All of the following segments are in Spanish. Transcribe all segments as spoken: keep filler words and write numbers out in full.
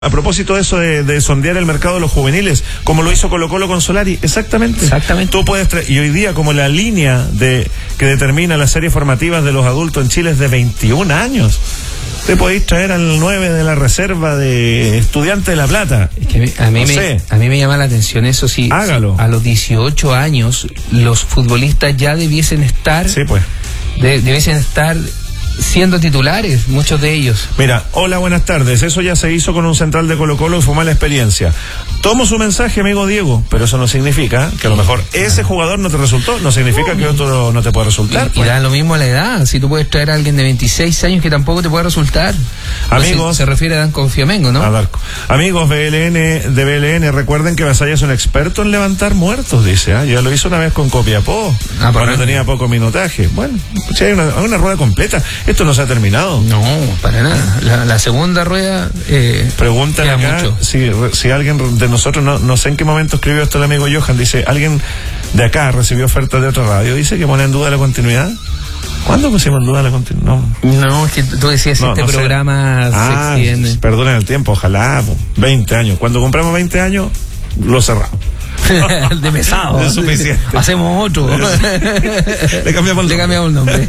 A propósito de eso de, de sondear el mercado de los juveniles, como lo hizo Colo Colo con Solari, exactamente. Exactamente. Tú puedes tra- y hoy día como la línea de que determina las series formativas de los adultos en Chile es de veintiún años. Te podéis traer al nueve de la reserva de Estudiantes de La Plata. Es que a mí, no me, sé. a mí me llama la atención eso, si, Hágalo. si a los dieciocho años los futbolistas ya debiesen estar, Sí, pues. de, debiesen estar siendo titulares, muchos de ellos. Mira, hola, buenas tardes. Eso ya se hizo con un central de Colo Colo y fue mala experiencia. Tomo su mensaje, amigo Diego, pero eso no significa que a lo mejor ese jugador no te resultó, no significa que otro no te pueda resultar. Y, pues. y da lo mismo a la edad, si tú puedes traer a alguien de veintiséis años que tampoco te puede resultar. Amigos, se, se refiere a Danco Fiamengo, ¿no? A Darko. Amigos B L N, de B L N, recuerden que Basaya es un experto en levantar muertos, dice. ¿eh? Ya lo hizo una vez con Copiapó, Ah, cuando no. tenía poco minutaje. Bueno, si hay una, hay una rueda completa. Esto no se ha terminado. No, para nada. La, la segunda rueda eh, Preguntan queda acá mucho. si, si alguien de nosotros, no, no sé en qué momento escribió esto el amigo Johan, dice, ¿alguien de acá recibió ofertas de otra radio? Dice que pone en duda la continuidad. ¿Cuándo pusimos en duda la continuidad? No. No, es que tú decías No, este no sé. programa Ah, se extiende. perdonen el tiempo, ojalá, po, veinte años. Cuando compramos veinte años, lo cerramos. de mesado. Es suficiente. Hacemos otro. Le cambiamos el Le nombre. cambiamos el nombre.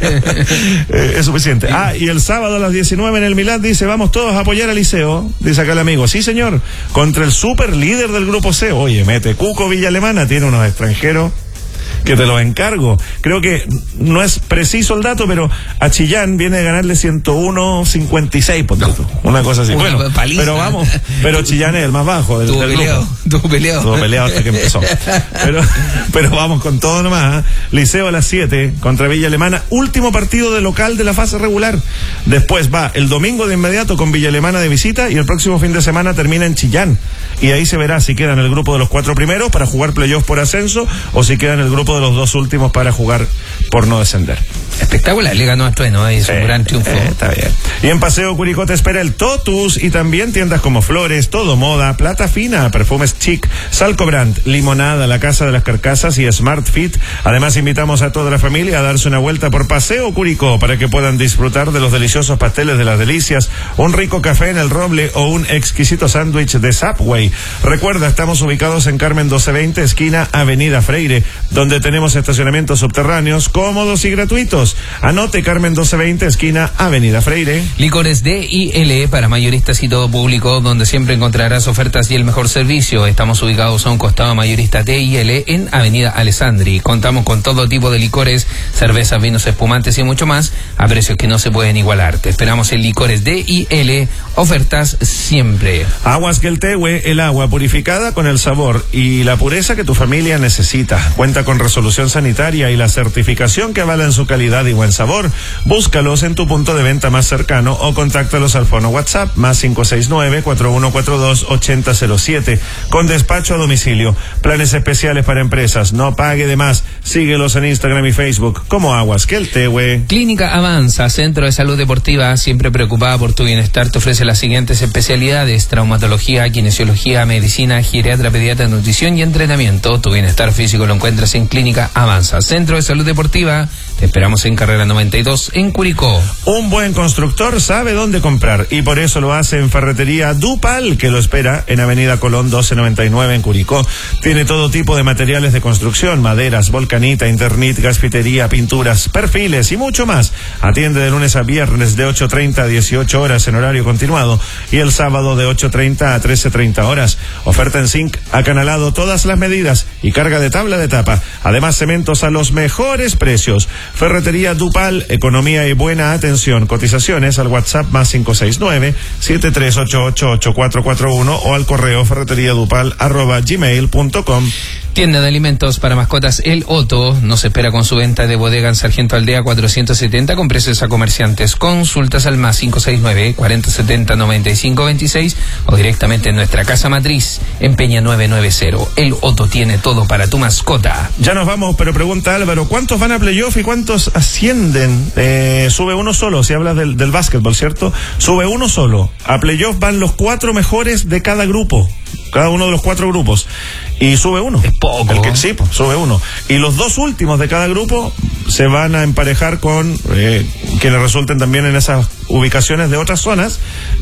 Eh, es suficiente. Ah, y el sábado a las diecinueve en el Milán dice, vamos todos a apoyar al Liceo. Dice acá el amigo, sí señor, contra el super líder del grupo C. Oye, mete Cuco Villa Alemana, tiene unos extranjeros que te los encargo. Creo que no es preciso el dato, pero a Chillán viene de ganarle ciento uno cincuenta y seis, por tanto. Una cosa así. Una Bueno, paliza. pero vamos, pero Chillán es el más bajo del, Tuvo del peleado, grupo. tuvo peleado. Estuvo peleado hasta que empezó. Pero, pero vamos con todo nomás. ¿eh? Liceo a las siete contra Villa Alemana. Último partido de local de la fase regular. Después va el domingo de inmediato con Villa Alemana de visita y el próximo fin de semana termina en Chillán. Y ahí se verá si queda en el grupo de los cuatro primeros para jugar playoff por ascenso o si queda en el grupo de los dos últimos para jugar por no descender. Espectacular, le ganó a Trueno, es un Eh, gran triunfo. eh, está bien. Y en Paseo Curicó te espera el Totus y también tiendas como Flores, Todo Moda, Plata Fina, Perfumes Chic, Salcobrand, Limonada, La Casa de las Carcasas y Smart Fit. Además invitamos a toda la familia a darse una vuelta por Paseo Curicó para que puedan disfrutar de los deliciosos pasteles de las delicias, un rico café en el Roble o un exquisito sándwich de Subway. Recuerda, estamos ubicados en Carmen doce veinte, esquina Avenida Freire, donde tenemos estacionamientos subterráneos cómodos y gratuitos. Anote Carmen doce veinte, esquina Avenida Freire. Licores D I L para mayoristas y todo público, donde siempre encontrarás ofertas y el mejor servicio. Estamos ubicados a un costado mayorista D I L en Avenida Alessandri. Contamos con todo tipo de licores, cervezas, vinos, espumantes y mucho más a precios que no se pueden igualar. Te esperamos en Licores D I L, ofertas siempre. Aguas Queltehue, el agua purificada con el sabor y la pureza que tu familia necesita. Cuenta con resolución sanitaria y la certificación que avalan su calidad y buen sabor. Búscalos en tu punto de venta más cercano o contáctalos al fono WhatsApp más cinco seis nueve, cuatro uno cuatro dos, ocho cero cero siete con despacho a domicilio. Planes especiales para empresas. No pague de más. Síguelos en Instagram y Facebook como Aguas Queltehue. Clínica Avanza, Centro de Salud Deportiva, siempre preocupada por tu bienestar, te ofrece las siguientes especialidades: traumatología, kinesiología, medicina, geriatra, pediatra, nutrición y entrenamiento. Tu bienestar físico lo encuentras en Clínica Avanza, Centro de Salud Deportiva. Te esperamos en Carrera noventa y dos en Curicó. Un buen constructor sabe dónde comprar y por eso lo hace en Ferretería Dupal, que lo espera en Avenida Colón doce noventa y nueve en Curicó. Tiene todo tipo de materiales de construcción, maderas, volcanita, internit, gasfitería, pinturas, perfiles y mucho más. Atiende de lunes a viernes de ocho treinta a dieciocho horas en horario continuado y el sábado de ocho treinta a trece treinta horas. Oferta en zinc, acanalado todas las medidas y carga de tabla de tapa. Además, cementos a los mejores precios. Ferretería Dupal, economía y buena atención. Cotizaciones al WhatsApp más cinco seis nueve, siete tres ocho ocho, ocho cuatro cuatro uno o al correo ferreteriadupal arroba gmail punto com. Tienda de alimentos para mascotas El Otto nos espera con su venta de bodega en Sargento Aldea cuatrocientos setenta con precios a comerciantes. Consultas al más cinco seis nueve, cuarenta setenta, noventa y cinco veintiséis o directamente en nuestra casa matriz en Peña nueve noventa. El Otto tiene todo para tu mascota. Ya nos vamos, pero pregunta Álvaro, ¿cuántos van a playoff y cuántos ascienden? Eh, sube uno solo, si hablas del, del básquetbol, ¿cierto? Sube uno solo. A playoff van los cuatro mejores de cada grupo. cada uno de los cuatro grupos, y sube uno. Es poco. El que, sí, pues, sube uno. Y los dos últimos de cada grupo se van a emparejar con eh, quienes resulten también en esas ubicaciones de otras zonas,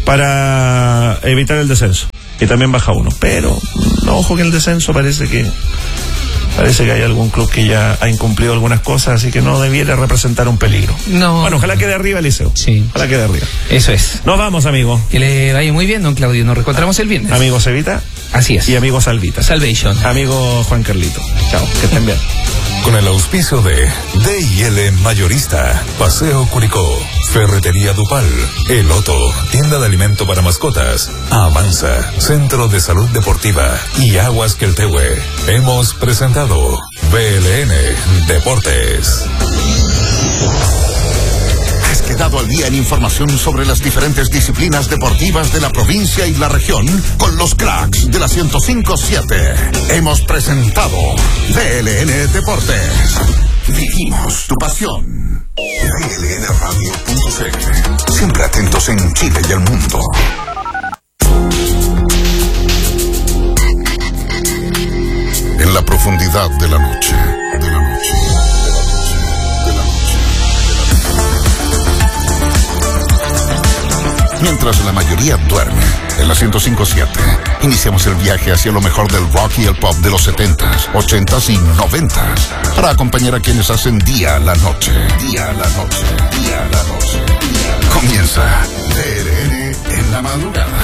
para evitar el descenso. Y también baja uno. Pero, no, ojo que el descenso parece que parece que hay algún club que ya ha incumplido algunas cosas, así que no debiera representar un peligro. No. Bueno, ojalá quede arriba el Liceo. Sí. Ojalá quede arriba. Eso es. Nos vamos, amigo. Que le vaya muy bien, don Claudio. Nos reencontramos el viernes. Amigo Cevita. Así es. Y amigo Salvita. Salvation. Amigo Juan Carlito. Chao, que estén bien. Con el auspicio de D y L Mayorista, Paseo Curicó, Ferretería Dupal, El Otto, Tienda de Alimento para Mascotas, Avanza, Centro de Salud Deportiva y Aguas Queltehue. Hemos presentado B L N Deportes. Has quedado al día en información sobre las diferentes disciplinas deportivas de la provincia y la región con los cracks de la ciento cinco siete. Hemos presentado B L N Deportes. Vivimos tu pasión. B L N radio punto c l. Siempre atentos en Chile y el mundo. En la profundidad de la noche. De la noche. De la noche. Mientras la mayoría duerme, en la ciento cinco siete, iniciamos el viaje hacia lo mejor del rock y el pop de los setentas, ochentas y noventas, para acompañar a quienes hacen día a la noche. Día a la noche, día a la noche. Día a la noche. Comienza D L N en la madrugada.